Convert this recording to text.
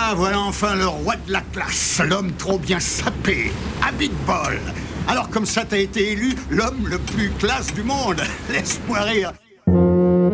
Ah, voilà enfin le roi de la classe, l'homme trop bien sapé, à big ball. Alors comme ça, t'as été élu l'homme le plus classe du monde. Laisse-moi rire.